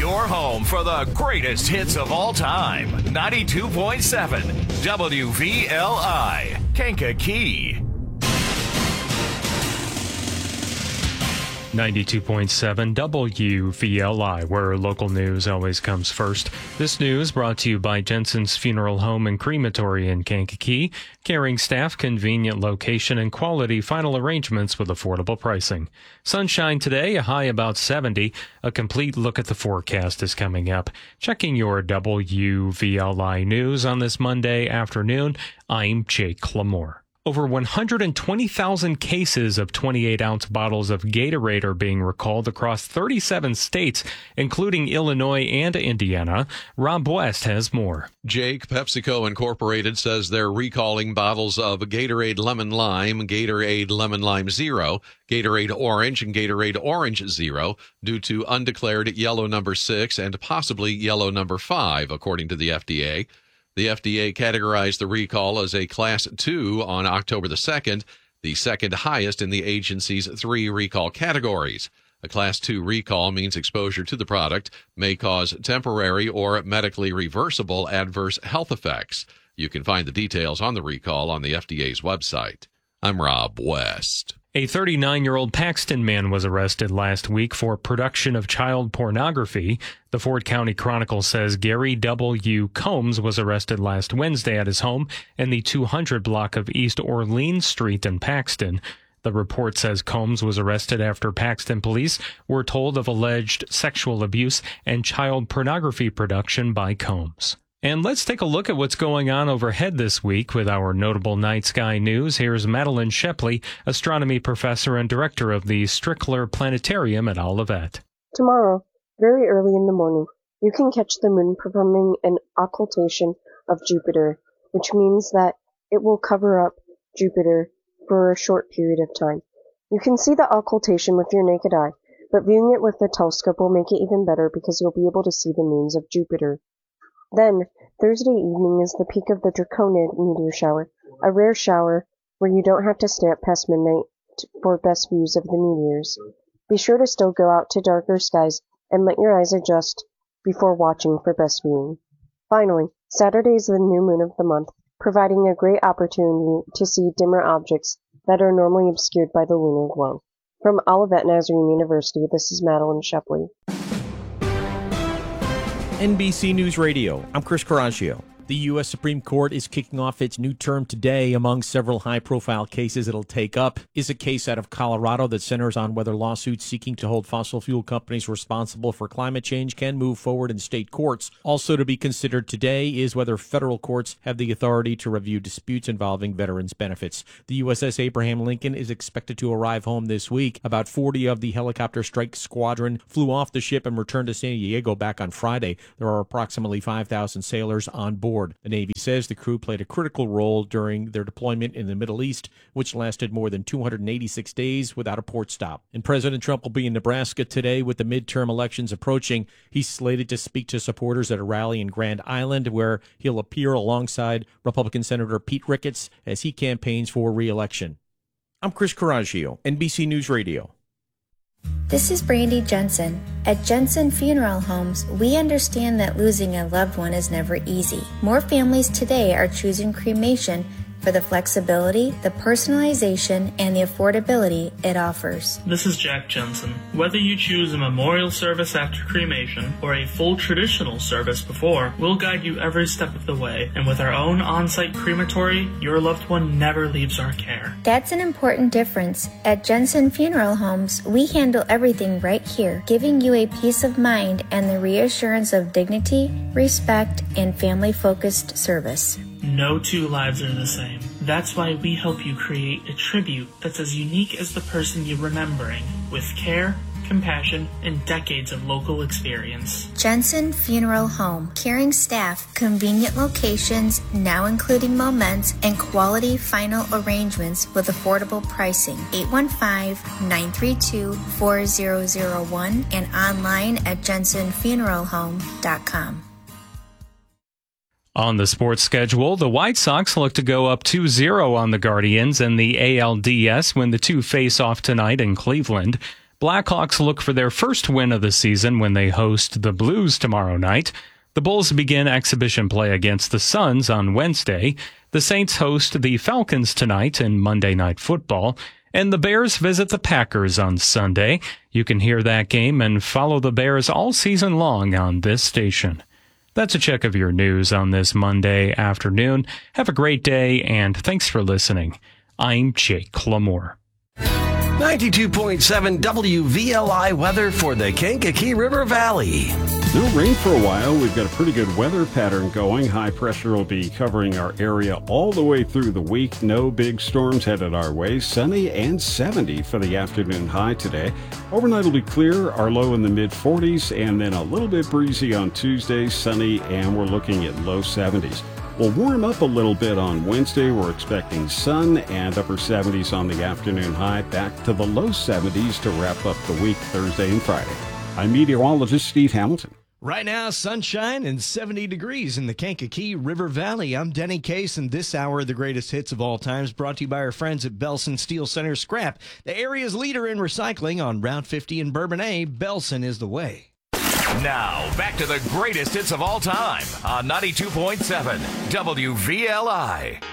Your home for the greatest hits of all time. 92.7 WVLI, Kankakee. 92.7 WVLI, where local news always comes first. This news brought to you by Jensen's Funeral Home and Crematory in Kankakee. Caring staff, convenient location, and quality final arrangements with affordable pricing. Sunshine today, a high about 70. A complete look at the forecast is coming up. Checking your WVLI news on this Monday afternoon, I'm Jake Lamore. Over 120,000 cases of 28-ounce bottles of Gatorade are being recalled across 37 states, including Illinois and Indiana. Rob West has more. Jake, PepsiCo Incorporated says they're recalling bottles of Gatorade Lemon Lime, Gatorade Lemon Lime Zero, Gatorade Orange, and Gatorade Orange Zero due to undeclared yellow number 6 and possibly yellow number 5, according to the FDA. The FDA categorized the recall as a Class 2 on October the 2nd, the second highest in the agency's 3 recall categories. A Class 2 recall means exposure to the product may cause temporary or medically reversible adverse health effects. You can find the details on the recall on the FDA's website. I'm Rob West. A 39-year-old Paxton man was arrested last week for production of child pornography. The Ford County Chronicle says Gary W. Combs was arrested last Wednesday at his home in the 200 block of East Orleans Street in Paxton. The report says Combs was arrested after Paxton police were told of alleged sexual abuse and child pornography production by Combs. And let's take a look at what's going on overhead this week with our notable night sky news. Here's Madeline Shepley, astronomy professor and director of the Strickler Planetarium at Olivet. Tomorrow, very early in the morning, you can catch the moon performing an occultation of Jupiter, which means that it will cover up Jupiter for a short period of time. You can see the occultation with your naked eye, but viewing it with the telescope will make it even better because you'll be able to see the moons of Jupiter. Then, Thursday evening is the peak of the Draconid meteor shower, a rare shower where you don't have to stay up past midnight for best views of the meteors. Be sure to still go out to darker skies and let your eyes adjust before watching for best viewing. Finally, Saturday is the new moon of the month, providing a great opportunity to see dimmer objects that are normally obscured by the lunar glow. From Olivet Nazarene University, this is Madeline Shepley. NBC News Radio, I'm Chris Coraggio. The U.S. Supreme Court is kicking off its new term today. Among several high-profile cases it'll take up is a case out of Colorado that centers on whether lawsuits seeking to hold fossil fuel companies responsible for climate change can move forward in state courts. Also to be considered today is whether federal courts have the authority to review disputes involving veterans' benefits. The USS Abraham Lincoln is expected to arrive home this week. About 40 of the helicopter strike squadron flew off the ship and returned to San Diego back on Friday. There are approximately 5,000 sailors on board. The Navy says the crew played a critical role during their deployment in the Middle East, which lasted more than 286 days without a port stop. And President Trump will be in Nebraska today with the midterm elections approaching. He's slated to speak to supporters at a rally in Grand Island, where he'll appear alongside Republican Senator Pete Ricketts as he campaigns for re-election. I'm Chris Coraggio, NBC News Radio. This is Brandy Jensen. At Jensen Funeral Homes, we understand that losing a loved one is never easy. More families today are choosing cremation for the flexibility, the personalization, and the affordability it offers. This is Jack Jensen. Whether you choose a memorial service after cremation or a full traditional service before, we'll guide you every step of the way. And with our own on-site crematory, your loved one never leaves our care. That's an important difference. At Jensen Funeral Homes, we handle everything right here, giving you a peace of mind and the reassurance of dignity, respect, and family-focused service. No two lives are the same. That's why we help you create a tribute that's as unique as the person you're remembering, with care, compassion, and decades of local experience. Jensen Funeral Home. Caring staff, convenient locations, now including moments, and quality final arrangements with affordable pricing. 815-932-4001 and online at jensenfuneralhome.com. On the sports schedule, the White Sox look to go up 2-0 on the Guardians in the ALDS when the two face off tonight in Cleveland. Blackhawks look for their first win of the season when they host the Blues tomorrow night. The Bulls begin exhibition play against the Suns on Wednesday. The Saints host the Falcons tonight in Monday Night Football. And the Bears visit the Packers on Sunday. You can hear that game and follow the Bears all season long on this station. That's a check of your news on this Monday afternoon. Have a great day, and thanks for listening. I'm Jake Lamore. 92.7 WVLI weather for the Kankakee River Valley. No rain for a while. We've got a pretty good weather pattern going. High pressure will be covering our area all the way through the week. No big storms headed our way. Sunny and 70 for the afternoon high today. Overnight will be clear. Our low in the mid-40s, and then a little bit breezy on Tuesday, sunny, and we're looking at low 70s. We'll warm up a little bit on Wednesday. We're expecting sun and upper 70s on the afternoon high, back to the low 70s to wrap up the week Thursday and Friday. I'm meteorologist Steve Hamilton. Right now, sunshine and 70 degrees in the Kankakee River Valley. I'm Denny Case, and this hour of the greatest hits of all times brought to you by our friends at Belson Steel Center Scrap, the area's leader in recycling on Route 50 in Bourbonnais. Belson is the way. Now, back to the greatest hits of all time on 92.7 WVLI.